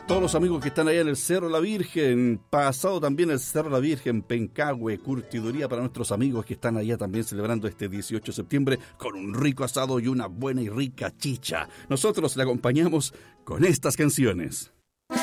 todos los amigos que están allá en el Cerro La Virgen, pasado también el Cerro La Virgen, Pencahue, curtiduría para nuestros amigos que están allá también celebrando este 18 de septiembre con un rico asado y una buena y rica chicha. Nosotros le acompañamos con estas canciones.